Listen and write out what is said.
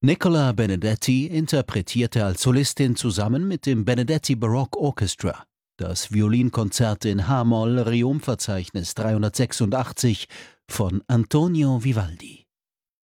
Nicola Benedetti interpretierte als Solistin zusammen mit dem Benedetti Baroque Orchestra das Violinkonzert in h-Moll Requiem-Verzeichnis 386 von Antonio Vivaldi.